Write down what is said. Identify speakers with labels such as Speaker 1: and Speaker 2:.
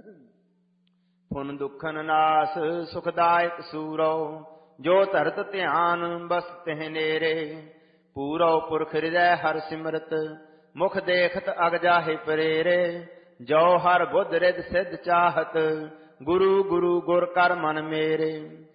Speaker 1: ਪੁਨ ਦੁਖਨ ਨਾਸ ਸੁਖਦਾਇਕ ਸੂਰੋ, ਜੋ ਧਰਤ ਧਿਆਨ ਬਸ ਤਿਹ ਨੇਰੇ। ਪੂਰੋ ਪੁਰਖ ਹਿਰਦੈ ਹਰਿ ਸਿਮਰਤ, ਮੁਖ ਦੇਖਤ ਅਗ ਜਾਹਿ ਪ੍ਰੇਰੇ। ਜੋ ਹਰ ਬੁੱਧ ਰਿਦ ਸਿਧ ਚਾਹਤ, ਗੁਰੂ ਗੁਰੂ ਗੁਰ ਕਰ ਮਨ ਮੇਰੇ।